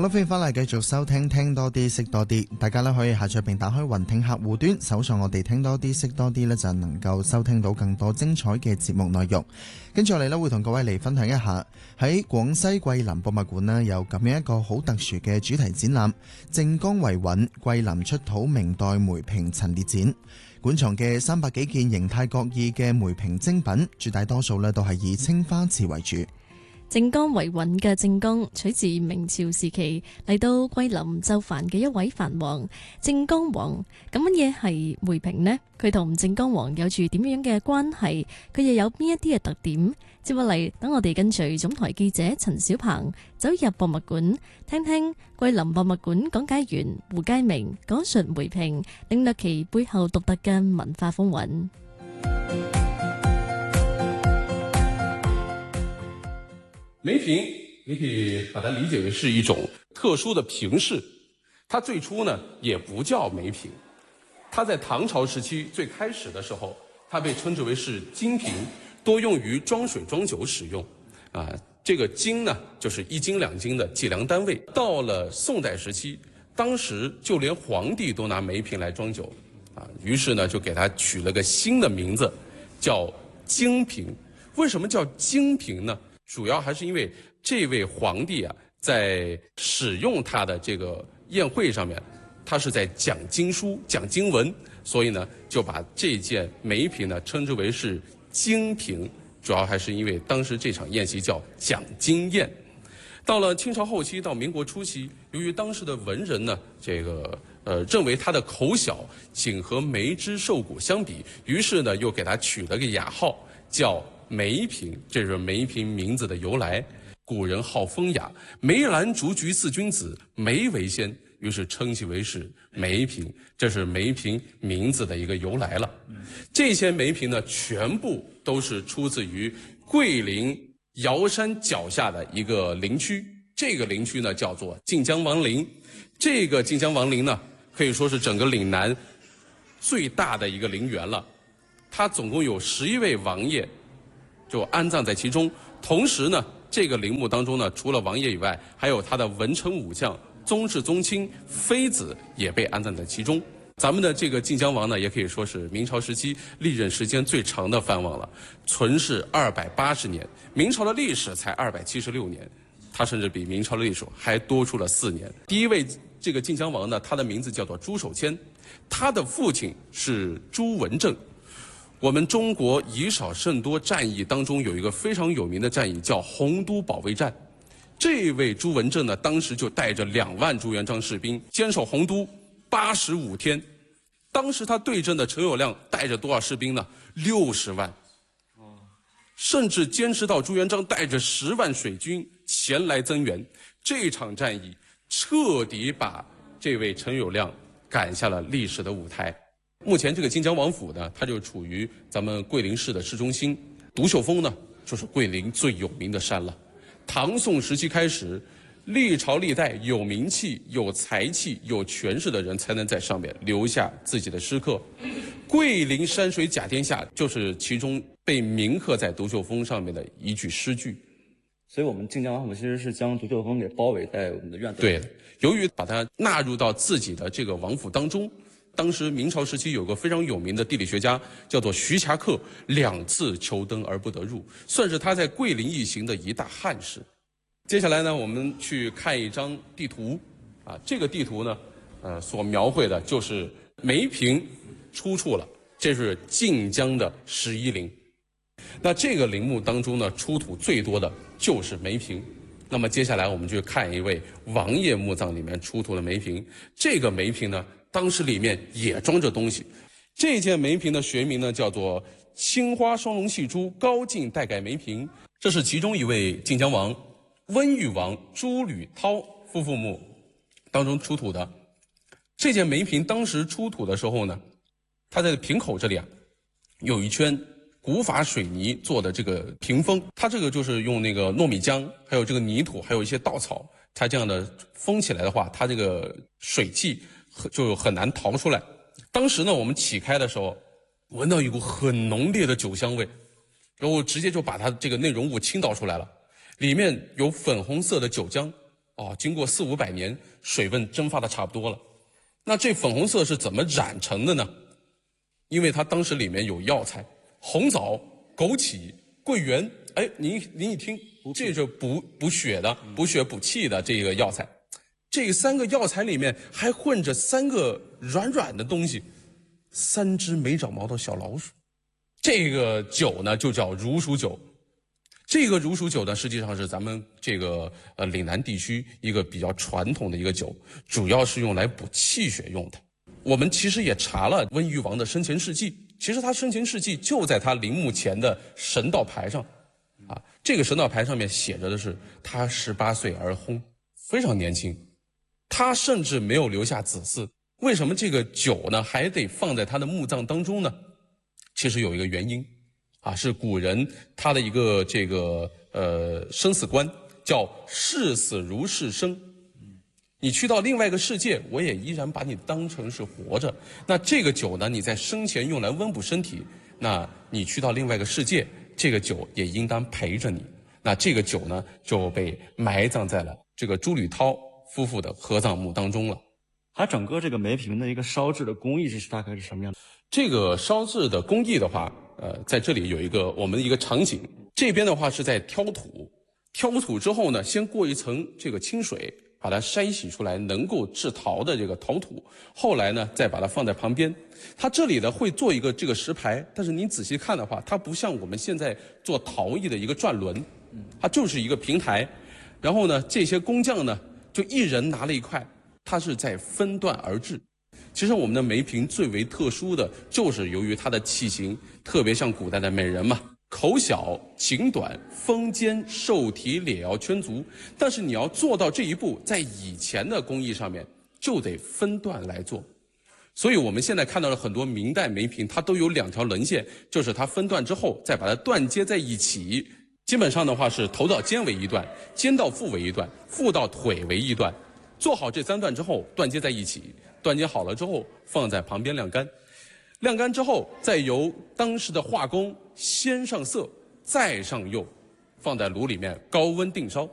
好啦，歡迎翻嚟繼續收聽聽多啲識多啲，大家呢可以下載並打開雲聽客戶端，搜索我哋聽多啲識多啲呢，就能夠收聽到更多精彩嘅節目內容。跟住我哋呢會同各位嚟分享一下喺廣西桂林博物館呢有咁樣一個好特殊嘅主題展覽——靖江遺韻桂林出土明代梅瓶陳列展。館藏嘅300幾件形態各異嘅梅瓶精品，絕大多數呢都係以青花瓷為主。 靖江遺韻嘅靖江取自明朝時期嚟到桂林就藩嘅一位藩王靖江王。咁乜嘢係梅瓶呢？佢同靖江王有住點樣嘅關係？佢又有邊一啲嘅特點？接落嚟，等我哋跟隨總台記者陳小鵬走入博物館，聽聽桂林博物館講解員胡佳明講述梅瓶，領略其背後獨特嘅文化風韻。 梅瓶，你可以把它理解為是一種特殊的瓶式。它最初呢也不叫梅瓶，它在唐朝時期最開始的時候，它被稱之為是金瓶，多用於裝水裝酒使用。這個斤呢就是1斤2斤的計量單位。到了宋代時期，當時就連皇帝都拿梅瓶來裝酒，於是呢就給它取了個新的名字，叫京瓶。為什麼叫京瓶呢？主要還是因為這位皇帝在使用他的這個宴會上面，他是在講經書、講經文，所以呢就把這件梅瓶呢稱之為是京瓶。主要還是因為當時這場宴席叫講經宴。到了清朝後期到民國初期，由於當時的文人呢認為他的口小，僅和梅枝瘦骨相比，於是呢又給他取了個雅號叫梅瓶，這是梅瓶名字的由來。古人好風雅，梅蘭竹菊四君子，梅為先，於是稱其為是梅瓶，這是梅瓶名字的一個由來了。這些梅瓶呢，全部都是出自於桂林瑤山腳下的一個林區，這個林區呢叫做靖江王陵。這個靖江王陵呢，可以說是整個嶺南最大的一個陵園了，它總共有11位王爺就安葬在其中。同時呢，這個陵墓當中呢，除了王爺以外，還有他的文臣武將、宗室宗親、妃子也被安葬在其中。咱們的這個靖江王呢，也可以說是明朝時期歷任時間最長的藩王了，存世280年，明朝的歷史才276年，他甚至比明朝的歷史還多出了4年。第一位這個靖江王呢，他的名字叫做朱守謙，他的父親是朱文正。我們中國以少勝多戰役當中有一個非常有名的戰役叫洪都保衛戰，這位朱文正呢，當時就帶着2萬朱元璋士兵堅守洪都85天。當時他對陣的陳友諒帶着多少士兵呢？60萬，甚至堅持到朱元璋帶着10萬水軍前來增援。這場戰役徹底把這位陳友諒趕下了歷史的舞台。目前這個靖江王府呢，它就處於咱們桂林市的市中心。獨秀峰呢，就是桂林最有名的山了。唐宋時期開始，歷朝歷代有名氣、有才氣、有權勢的人才能在上面留下自己的詩刻。桂林山水甲天下就是其中被銘刻在獨秀峰上面的一句詩句。 所以我們靖江王府其實是將獨秀峰給包圍在我們的院子。 對，由於把它納入到自己的這個王府當中，當時明朝時期有個非常有名的地理學家叫做徐霞客，2次求登而不得入，算是他在桂林一行的一大憾事。接下來呢，我們去看一張地圖，這個地圖呢，所描繪的就是梅瓶出處了，這是靖江的11陵。那這個陵墓當中呢，出土最多的就是梅瓶。那麼接下來我們就看一位王爺墓葬裡面出土的梅瓶，這個梅瓶呢，當時裡面也裝着東西。這件梅瓶的學名呢叫做青花雙龍戲珠高進帶蓋梅瓶，這是其中一位靖江王溫裕王朱履焘夫婦墓當中出土的。這件梅瓶當時出土的時候呢，它在瓶口這裡有一圈古法水泥做的這個屏風，它這個就是用那個糯米漿，還有這個泥土，還有一些稻草，它這樣的封起來的話，它這個水汽就很難逃出來。當時呢，我們起開的時候，聞到一股很濃烈的酒香味，然後直接就把它這個內容物傾倒出來了，裡面有粉紅色的酒漿， 经过400-500年，水分蒸发的差不多了。那这粉红色是怎么染成的呢？因为它当时里面有药材，红枣、枸杞、桂圆。哎，您一听，这是补血的、补血补气的这个药材。这3个药材里面还混着3个软软的东西，3只没长毛的小老鼠。这个酒呢就叫如鼠酒。这个如鼠酒呢，实际上是咱们这个岭南地区一个比较传统的一个酒，主要是用来补气血用的。我们其实也查了温裕王的生前事迹，其实他生前事迹就在他陵墓前的神道牌上，这个神道牌上面写着的是他18岁而薨，非常年轻。他甚至没有留下子嗣。为什么这个酒呢还得放在他的墓葬当中呢？其实有一个原因，是古人他的一个这个生死观，叫视死如是生。你去到另外一个世界，我也依然把你当成是活着。那这个酒呢，你在生前用来温补身体，那你去到另外一个世界，这个酒也应当陪着你。那这个酒呢，就被埋葬在了这个朱履涛夫妇的合葬墓当中了。 它整个这个梅瓶的一个烧制的工艺是大概是什么样的？ 这个烧制的工艺的话，在这里有我们的一个场景，这边的话是在挑土，挑土之后呢，先过一层这个清水，把它筛洗出来能够制陶的这个陶土，后来呢再把它放在旁边。它这里呢会做一个这个石牌，但是您仔细看的话，它不像我们现在做陶艺的一个转轮，它就是一个平台。然后呢，这些工匠呢就一人拿了一块，它是在分段而制。其实我们的梅瓶最为特殊的就是由于它的器型特别像古代的美人嘛，口小颈短，峰尖瘦提，咧腰圈足。但是你要做到这一步，在以前的工艺上面就得分段来做。所以我们现在看到了很多明代梅瓶，它都有2条棱线，就是它分段之后再把它断接在一起。基本上的话是头到肩为一段，肩到腹为一段，腹到腿为一段。做好这3段之后，断接在一起。断接好了之后，放在旁边晾干。晾干之后，再由当时的画工先上色，再上釉，放在炉里面高温定烧。